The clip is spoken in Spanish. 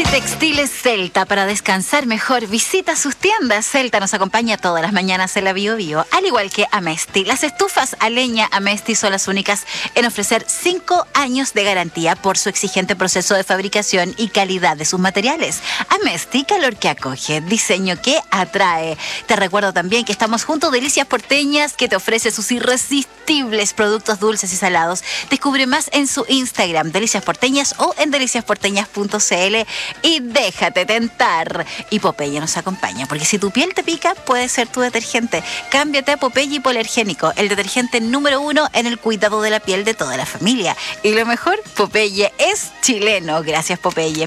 Textiles Celta, para descansar mejor, visita sus tiendas. Celta nos acompaña todas las mañanas en la Bio Bio, al igual que Amesti. Las estufas a leña Amesti son las únicas en ofrecer 5 años de garantía por su exigente proceso de fabricación y calidad de sus materiales. Amesti, calor que acoge, diseño que atrae. Te recuerdo también que estamos junto a Delicias Porteñas, que te ofrece sus irresistibles productos dulces y salados. Descubre más en su Instagram, Delicias Porteñas, o en deliciasporteñas.cl. Y déjate tentar. Y Popeye nos acompaña, porque si tu piel te pica, puede ser tu detergente. Cámbiate a Popeye Hipoalergénico, el detergente número 1 en el cuidado de la piel de toda la familia. Y lo mejor, Popeye es chileno. Gracias, Popeye.